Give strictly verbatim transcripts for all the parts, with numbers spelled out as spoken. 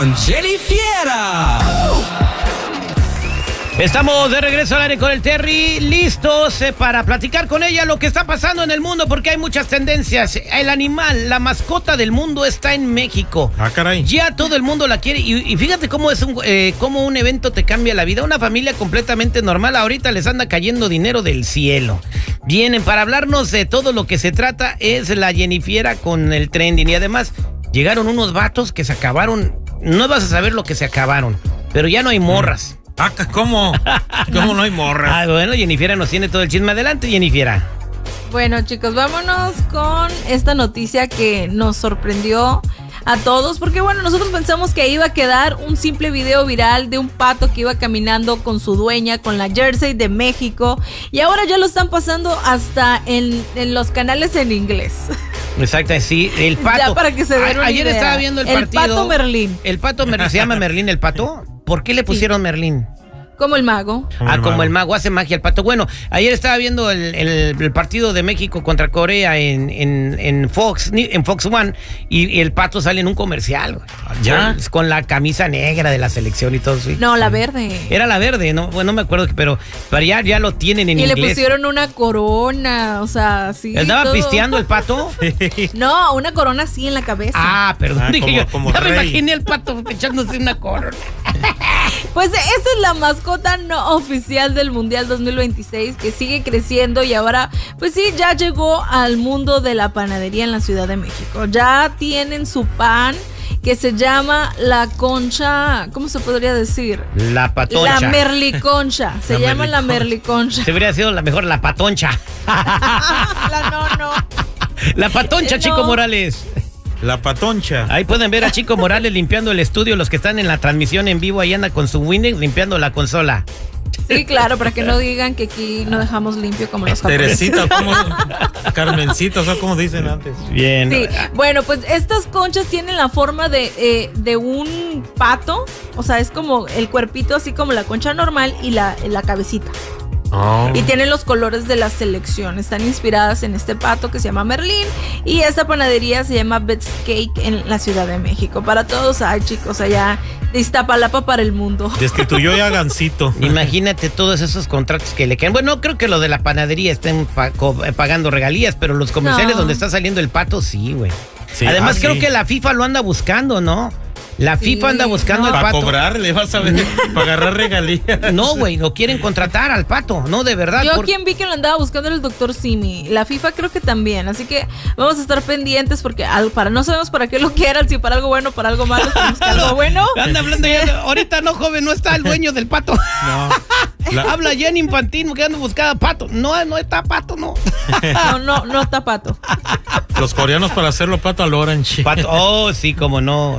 con Jenny Fiera. Estamos de regreso al aire con el Terry, listos eh, para platicar con ella lo que está pasando en el mundo, porque hay muchas tendencias. El animal, la mascota del mundo está en México. Ah, caray. Ya todo el mundo la quiere. Y, y fíjate cómo es un, eh, cómo un evento te cambia la vida. Una familia completamente normal, ahorita les anda cayendo dinero del cielo. Vienen para hablarnos de todo lo que se trata, es la Jennifiera con el trending. Y además, llegaron unos vatos que se acabaron. No vas a saber lo que se acabaron, pero ya no hay morras. Ah, ¿cómo? ¿Cómo no hay morras? Ah, bueno, Jennifiera nos tiene todo el chisme. Adelante, Jennifiera. Bueno, chicos, vámonos con esta noticia que nos sorprendió a todos, porque bueno, nosotros pensamos que iba a quedar un simple video viral de un pato que iba caminando con su dueña, con la jersey de México, y ahora ya lo están pasando hasta en, en los canales en inglés. Exacto, sí, el pato. Ya para que se den una Ayer idea. estaba viendo el, el partido. El pato Merlín. El pato Merlín, ¿se llama Merlín el pato? ¿Por qué le pusieron sí. Merlín? Como el mago. Como ah, el como mago. el mago, hace magia el pato. Bueno, ayer estaba viendo el, el, el partido de México contra Corea en, en, en Fox, en Fox One, y, y el pato sale en un comercial, güey. ¿Ya? Con, con la camisa negra de la selección y todo eso. No, la verde. Era la verde, no, bueno, no me acuerdo, pero, pero ya, ya lo tienen en y inglés. Y le pusieron una corona, o sea, así. ¿Andaba todo. pisteando el pato? No, una corona así en la cabeza. Ah, perdón, ah, dije como, yo, como ya rey. me imaginé el pato echándose una corona. Pues esa es la mascota no oficial del Mundial dos mil veintiséis, que sigue creciendo y ahora, pues sí, ya llegó al mundo de la panadería en la Ciudad de México. Ya tienen su pan que se llama la concha, ¿cómo se podría decir? La patoncha. La merliconcha, se la llama merliconcha. la merliconcha. Se hubiera sido la mejor la patoncha. La no, no. La patoncha, no. Chico Morales. La patoncha. Ahí pueden ver a Chico Morales limpiando el estudio. Los que están en la transmisión en vivo, ahí anda con su Windows limpiando la consola. Sí, claro, para que no digan que aquí no dejamos limpio como los japoneses. Teresita, ¿cómo? Carmencita, o sea, como dicen antes. Bien. Sí, bueno, pues estas conchas tienen la forma de, eh, de un pato. O sea, es como el cuerpito así como la concha normal y la, la cabecita. Oh. Y tienen los colores de la selección. Están inspiradas en este pato que se llama Merlín. Y esta panadería se llama Bet's Cake en la Ciudad de México. Para todos, ay chicos, allá de Iztapalapa para el mundo. Destituyó ya Gansito. Imagínate todos esos contratos que le quedan. Bueno, no creo que lo de la panadería estén pa pagando regalías, pero los comerciales no. donde está saliendo el pato, sí, güey. Sí, Además, ah, creo sí. que la FIFA lo anda buscando, ¿no? La sí, FIFA anda buscando no. al pato. Para cobrar, le vas a ver, para agarrar regalías. No, güey, lo quieren contratar al pato, no, de verdad. Yo por... quien vi que lo andaba buscando era el doctor Simi. La FIFA creo que también, así que vamos a estar pendientes porque al, para no sabemos para qué lo quieran, si para algo bueno o para algo malo, si algo bueno. Anda hablando ya, ahorita no, joven, no está el dueño del pato. No. La... Habla Jenny Infantino que anda buscando pato. No, no está pato, no. No, no, no está pato. Los coreanos para hacerlo pato al orange. Pato, oh, sí, como no.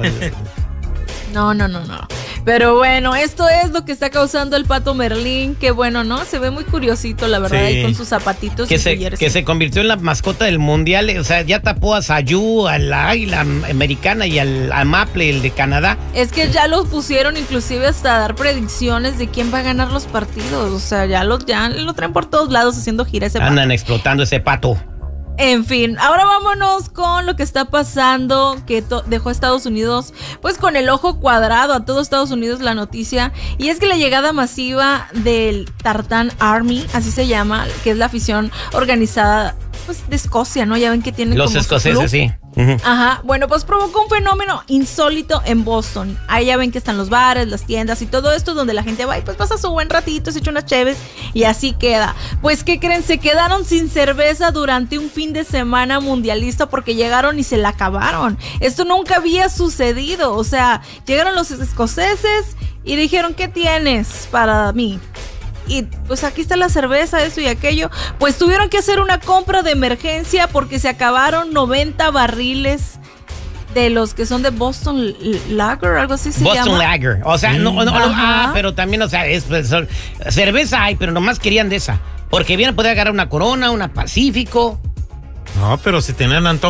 No, no, no, no. Pero bueno, esto es lo que está causando el pato Merlín. Que bueno, ¿no? Se ve muy curiosito, la verdad, sí. ahí con sus zapatitos que y se, su jersey. Que se convirtió en la mascota del mundial. O sea, ya tapó a Sayú, a la águila americana y al a Maple, el de Canadá. Es que ya los pusieron inclusive hasta a dar predicciones de quién va a ganar los partidos. O sea, ya lo, ya lo traen por todos lados haciendo gira ese pato. Andan explotando ese pato. En fin, ahora vámonos con lo que está pasando, que dejó a Estados Unidos pues con el ojo cuadrado, a todo Estados Unidos la noticia, y es que la llegada masiva del Tartan Army, así se llama, que es la afición organizada pues de Escocia, ¿no? Ya ven que tienen los como escoceses, sí. Uh-huh. Ajá, bueno, pues provocó un fenómeno insólito en Boston. Ahí ya ven que están los bares, las tiendas y todo esto donde la gente va y pues pasa su buen ratito, se echa unas cheves y así queda. Pues, ¿qué creen? Se quedaron sin cerveza durante un fin de semana mundialista porque llegaron y se la acabaron. Esto nunca había sucedido, o sea, llegaron los escoceses y dijeron, ¿qué tienes para mí? Y pues aquí está la cerveza, esto y aquello. Pues tuvieron que hacer una compra de emergencia porque se acabaron noventa barriles de los que son de Boston Lager, algo así se Boston llama. Boston Lager, o sea, no, no, no, ah, pero también, o sea, es, son, cerveza hay, pero nomás querían de esa. Porque bien podía agarrar una Corona, una Pacífico. No, pero si tenían antojo.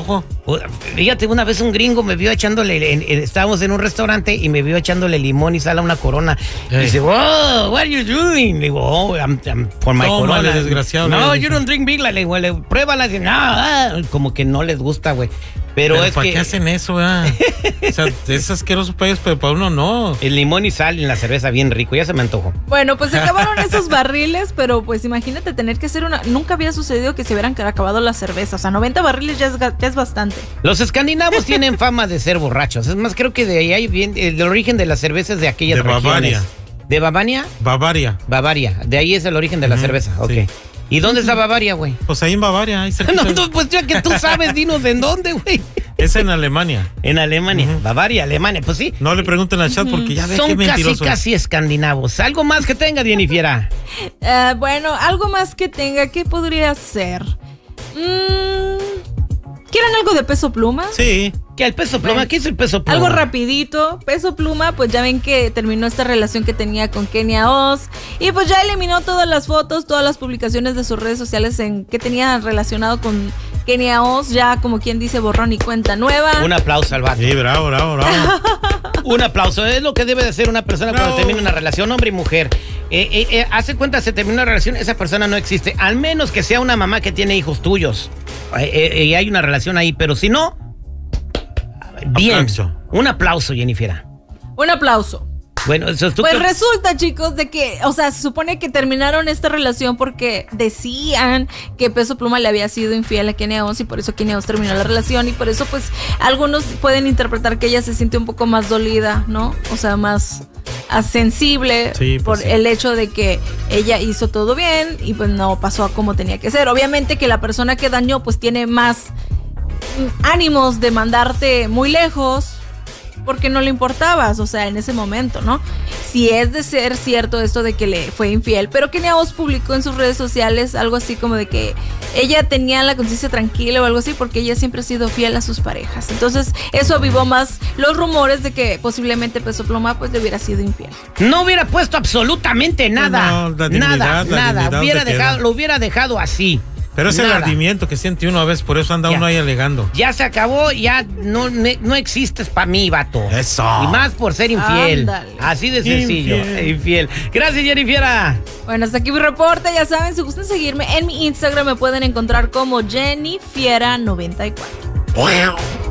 Fíjate, una vez un gringo me vio echándole, en, en, estábamos en un restaurante y me vio echándole limón y sal a una corona. Hey. Y dice, oh, what are you doing? Le digo, oh, I'm, I'm for my Toma, corona. desgraciado. No, you don't drink Big. Le digo, le, pruébala. Dice, no, ah, como que no les gusta, güey. Pero, Pero es ¿para que qué hacen eso, eh? O sea, es asqueroso para ellos, pero para uno no. el limón y sal en la cerveza bien rico, ya se me antojó. Bueno, pues se acabaron esos barriles, pero pues imagínate tener que hacer una... Nunca había sucedido que se hubieran acabado la cerveza. O sea, noventa barriles ya es, ya es bastante. Los escandinavos tienen fama de ser borrachos. Es más, creo que de ahí viene el origen de las cervezas de aquellas De regiones. Bavaria. ¿De Bavaria? Bavaria. Bavaria. De ahí es el origen de la Ujú, cerveza. Ok. sí. ¿Y dónde está Bavaria, güey? Pues ahí en Bavaria, ahí cerquita. No, tú, pues ya que tú sabes, dinos en dónde, güey. Es en Alemania. En Alemania. Ujú. Bavaria, Alemania. Pues sí. No le pregunten al chat porque ya ve Son qué casi, mentiroso. casi escandinavos. Algo más que tenga, Jennifer. Eh, bueno, algo más que tenga, ¿qué podría ser? Mm, ¿Quieren algo de Peso Pluma? Sí. ¿Qué el peso pluma? Bueno, ¿Qué es el peso pluma? Algo rapidito. Peso Pluma, pues ya ven que terminó esta relación que tenía con Kenia Oz. Y pues ya eliminó todas las fotos, todas las publicaciones de sus redes sociales en que tenía relacionado con Kenia Oz. Ya como quien dice, borrón y cuenta nueva. Un aplauso al vato. Sí, bravo, bravo, bravo. Un aplauso. Es lo que debe de hacer una persona Bravo. cuando termina una relación, hombre y mujer. Eh, eh, eh, hace cuenta, se termina una relación, esa persona no existe. Al menos que sea una mamá que tiene hijos tuyos. Eh, eh, y hay una relación ahí, pero si no... Bien. Aplauso. Un aplauso, Jennifer. Un aplauso. Bueno, eso es tú. Pues que- resulta, chicos, de que, o sea, se supone que terminaron esta relación porque decían que Peso Pluma le había sido infiel a Kenia Oz y por eso Kenia Oz terminó la relación y por eso, pues, algunos pueden interpretar que ella se siente un poco más dolida, ¿no? O sea, más ah, sensible Sí, pues por sí. el hecho de que ella hizo todo bien y pues no pasó a como tenía que ser. Obviamente que la persona que dañó, pues, tiene más mm, ánimos de mandarte muy lejos porque no le importabas, o sea, en ese momento, ¿no? Si es de ser cierto esto de que le fue infiel, pero Kenia Oz publicó en sus redes sociales algo así como de que ella tenía la conciencia tranquila o algo así porque ella siempre ha sido fiel a sus parejas. Entonces, eso avivó más los rumores de que posiblemente Peso Pluma pues le hubiera sido infiel. No hubiera puesto absolutamente nada. No, la dignidad, nada, la nada. dignidad Hubiera donde dejado, queda. lo hubiera dejado así. Pero es el Nada. ardimiento que siente uno a veces, por eso anda Ya. uno ahí alegando. Ya se acabó, ya no, ne- no existes para mí, vato. Eso. Y más por ser infiel. Ándale. Así de sencillo. Infiel. Infiel. Gracias, Jennifer. Bueno, hasta aquí mi reporte. Ya saben, si gustan seguirme en mi Instagram me pueden encontrar como Jennifiera noventa y cuatro.